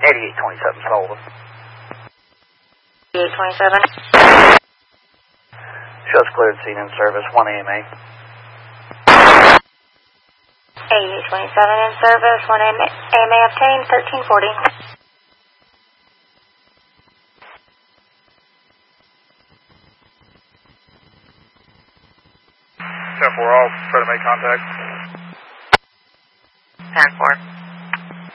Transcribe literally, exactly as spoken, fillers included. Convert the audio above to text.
eighty-eight twenty-seven, Sullivan. eighty-eight twenty-seven. Shows cleared, scene in service, one A M A. eighty-eight twenty-seven in service, one A M A obtained, thirteen forty. ten four, I'll try to make contact. ten four.